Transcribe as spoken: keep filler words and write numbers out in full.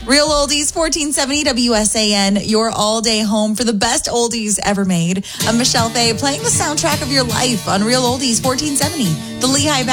Real Oldies, fourteen seventy W S A N, your all-day home for the best oldies ever made. I'm Michelle Fay, playing the soundtrack of your life on Real Oldies, fourteen seventy, the Lehigh Valley